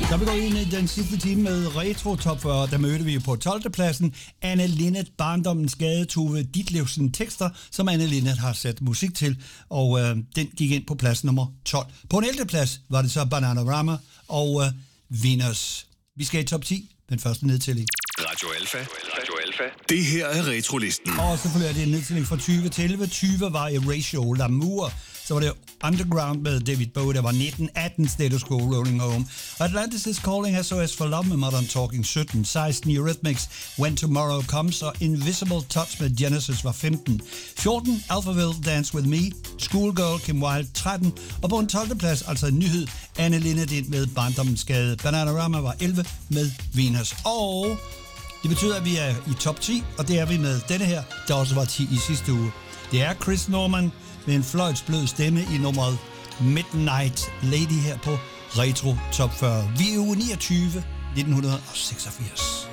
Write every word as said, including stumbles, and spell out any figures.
Så vi går ind i den sidste time med Retro Top fyrre. Der mødte vi jo på tolvte pladsen Anne Linnet, Barndommens Gade, Tove Ditlevsen tekster, som Anne Linnet har sat musik til, og øh, den gik ind på plads nummer tolv. På en ellevte plads var det så Bananarama og øh, Venus. Vi skal i top ti, den første nedtælling. Radio Alfa. Radio Alfa. Det her er Retrolisten. Og selvfølgelig er det en nedtælling fra tyve til elleve. tyve var Erasure Lamour. Så var det Underground med David Bowie, der var nitten. atten Status Quo, Rolling Home. Atlantis is Calling, S O S for Love med Modern Talking sytten. seksten Eurythmics, When Tomorrow Comes, og Invisible Touch med Genesis var femten. fjorten Alphaville, Dance With Me. Schoolgirl, Kim Wilde tretten. Og på en tolvte plads, altså en nyhed, Anne Linnet ind med Barndommens Gade. Bananarama var elleve med Venus. Og det betyder, at vi er i top ti, og det er vi med denne her, der også var ti i sidste uge. Det er Chris Norman med en fløjtsblød stemme i nummeret Midnight Lady her på Retro Top fyrre. Vi er uge niogtyve, nitten seksogfirs.